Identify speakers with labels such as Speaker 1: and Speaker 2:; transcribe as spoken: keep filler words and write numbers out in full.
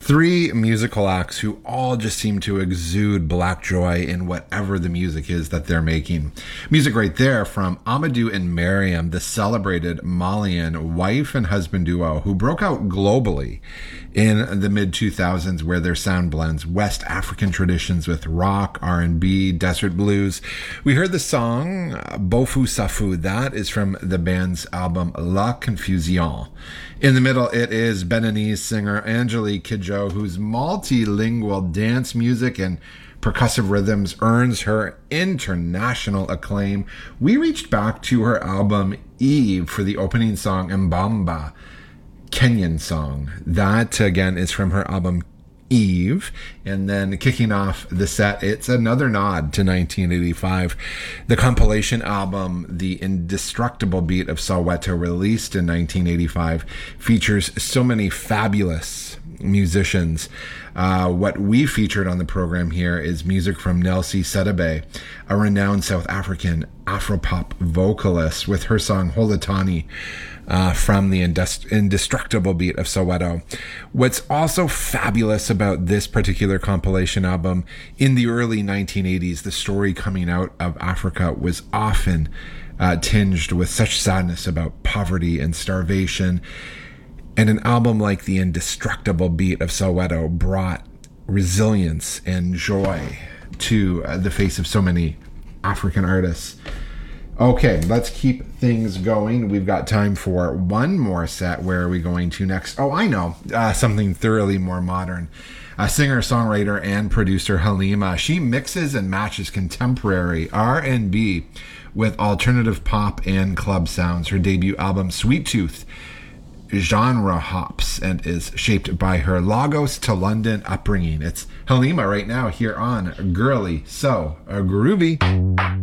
Speaker 1: Three musical acts who all just seem to exude black joy in whatever the music is that they're making. Music right there from Amadou and Mariam, the celebrated Malian wife and husband duo who broke out globally in the mid two thousands, where their sound blends West African traditions with rock, R and B, desert blues. We heard the song Bofu Safu. That is from the band's album La Confusion. In the middle, it is Beninese singer Angelique Kidjo, whose multilingual dance music and percussive rhythms earns her international acclaim. We reached back to her album Eve for the opening song Mbamba, Kenyan song. That, again, is from her album Eve. And then kicking off the set, it's another nod to nineteen eighty-five. The compilation album, The Indestructible Beat of Soweto, released in nineteen eighty-five, features so many fabulous musicians. Uh, what we featured on the program here is music from Nelsie Sedebe, a renowned South African Afropop vocalist, with her song Holatani uh, from the Indest- Indestructible Beat of Soweto. What's also fabulous about this particular compilation album, in the early nineteen eighties, the story coming out of Africa was often uh, tinged with such sadness about poverty and starvation. And an album like The Indestructible Beat of Soweto brought resilience and joy to uh, the face of so many African artists. Okay, let's keep things going. We've got time for one more set. Where are we going to next? Oh, I know. Uh, something thoroughly more modern. A singer, songwriter, and producer, Halima. She mixes and matches contemporary R and B with alternative pop and club sounds. Her debut album, Sweet Tooth, genre hops and is shaped by her Lagos to London upbringing. It's Halima right now here on Girly So Groovy.